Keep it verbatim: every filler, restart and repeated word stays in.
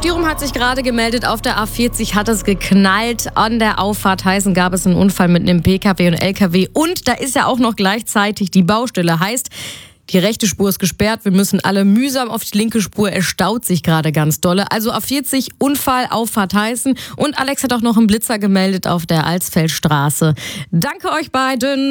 Styrum hat sich gerade gemeldet, auf der A vierzig hat es geknallt. An der Auffahrt Heißen gab es einen Unfall mit einem P K W und L K W. Und da ist ja auch noch gleichzeitig die Baustelle. Heißt, die rechte Spur ist gesperrt, wir müssen alle mühsam auf die linke Spur, es staut sich gerade ganz dolle. Also A vierzig, Unfall, Auffahrt Heißen. Und Alex hat auch noch einen Blitzer gemeldet auf der Alsfeldstraße. Danke euch beiden.